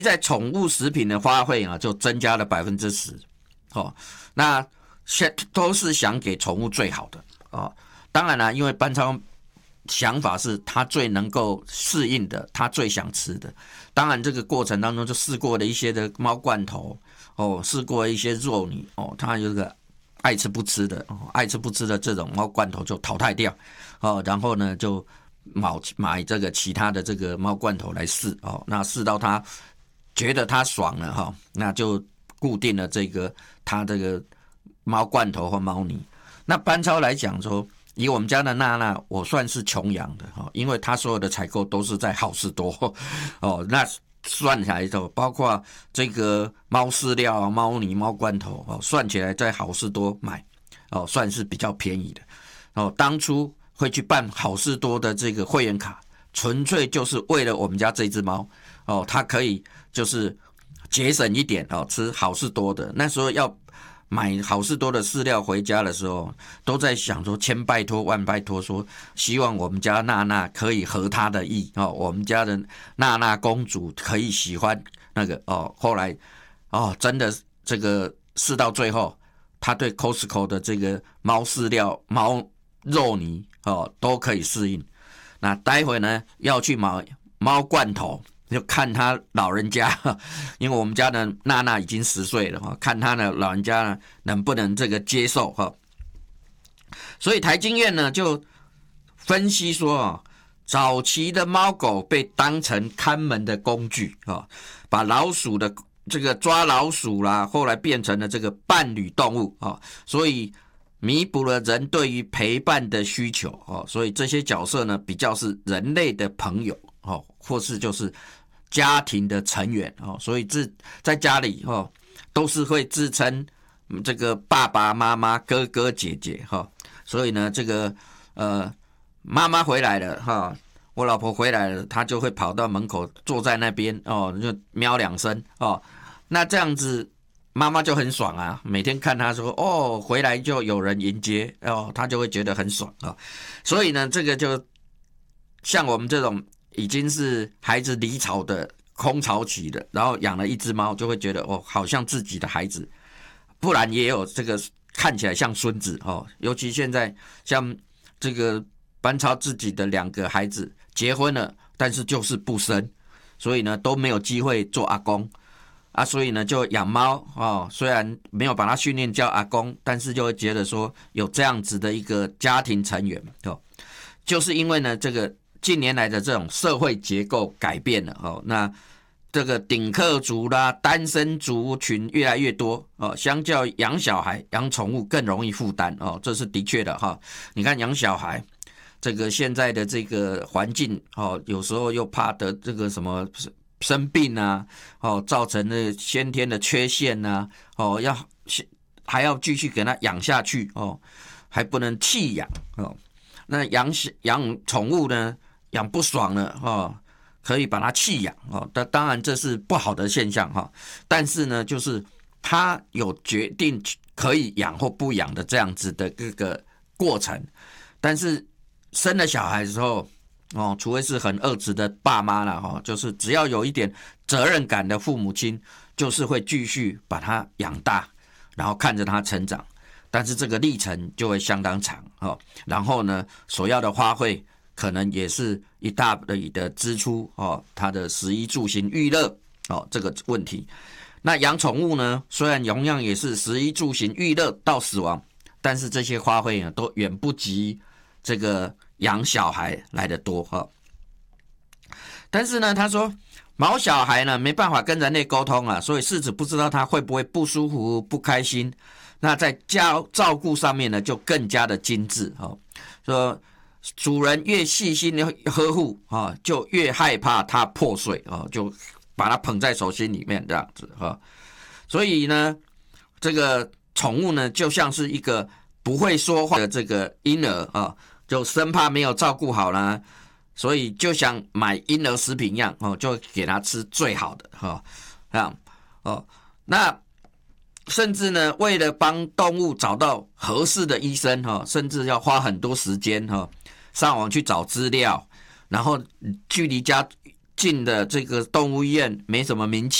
在宠物食品的花费啊，就增加了10%。哦，那都是想给宠物最好的哦。当然啦，因为班超想法是他最能够适应的，他最想吃的。当然，这个过程当中就试过了一些的猫罐头哦，试过一些肉泥哦，他有个爱吃不吃的哦，爱吃不吃的这种猫罐头就淘汰掉哦，然后呢就买这个其他的这个猫罐头来试哦，那试到他觉得他爽了哈，那就固定了这个他这个猫罐头或猫泥。那班超来讲说，以我们家的娜娜，我算是穷养的哈，因为他所有的采购都是在好事多哦，那算起来就包括这个猫饲料、猫泥、猫罐头哦，算起来在好事多买哦，算是比较便宜的哦。当初会去办好事多的这个会员卡，纯粹就是为了我们家这只猫哦，它可以就是节省一点哦，吃好事多的。那时候要买好事多的饲料回家的时候，都在想说千拜托万拜托，说希望我们家娜娜可以合她的意哦，我们家的娜娜公主可以喜欢那个哦。后来哦，真的这个试到最后，她对 Costco 的这个猫饲料、猫肉泥哦都可以适应。那待会呢要去买猫罐头。就看他老人家，因为我们家的娜娜已经10岁了，看他的老人家能不能这个接受哈。所以台经院呢就分析说，早期的猫狗被当成看门的工具啊，把老鼠的这个抓老鼠啦，后来变成了这个伴侣动物啊，所以弥补了人对于陪伴的需求哦。所以这些角色呢，比较是人类的朋友哦，或是就是家庭的成员哦，所以在家里哦，都是会自称这个爸爸妈妈、哥哥姐姐哈。所以呢，这个妈妈回来了哈，我老婆回来了，她就会跑到门口坐在那边哦，就喵2声哦。那这样子妈妈就很爽啊，每天看她说哦回来就有人迎接哦，她就会觉得很爽啊。所以呢，这个就像我们这种已经是孩子离巢的空巢期的，然后养了一只猫，就会觉得哦，好像自己的孩子，不然也有这个看起来像孙子哦。尤其现在像这个班超自己的2个孩子结婚了，但是就是不生，所以呢都没有机会做阿公啊，所以呢就养猫哦。虽然没有把他训练叫阿公，但是就会觉得说有这样子的一个家庭成员哦，就是因为呢这个近年来的这种社会结构改变了哦，那这个顶客族啦、单身族群越来越多哦，相较养小孩、养宠物更容易负担哦，这是的确的哈。你看养小孩，这个现在的这个环境哦，有时候又怕得这个什么生病啊，哦，造成的先天的缺陷啊，哦，还要继续给他养下去哦，还不能弃养哦。那养宠物呢？养不爽了哦，可以把它弃养哦。当然这是不好的现象哈，但是呢，就是他有决定可以养或不养的这样子的这个过程。但是生了小孩之后哦，除非是很恶质的爸妈了哈，就是只要有一点责任感的父母亲，就是会继续把他养大，然后看着他成长。但是这个历程就会相当长哦，然后呢，所要的花费可能也是一大笔的支出哦，它的食衣住行娱乐哦这个问题。那养宠物呢，虽然同样也是食衣住行娱乐到死亡，但是这些花费呢，都远不及这个养小孩来得多哈。但是呢，他说毛小孩呢没办法跟人类沟通啊，所以饲主不知道他会不会不舒服、不开心。那在照顾上面呢，就更加的精致哦。说主人越细心的呵护啊，就越害怕它破碎啊，就把它捧在手心里面这样子哈。所以呢，这个宠物呢，就像是一个不会说话的这个婴儿啊，就生怕没有照顾好啦，所以就像买婴儿食品一样哦，就给它吃最好的哈，这样哦。那甚至呢，为了帮动物找到合适的医生哈，甚至要花很多时间哈，上网去找资料，然后距离家进的这个动物医院没什么名气。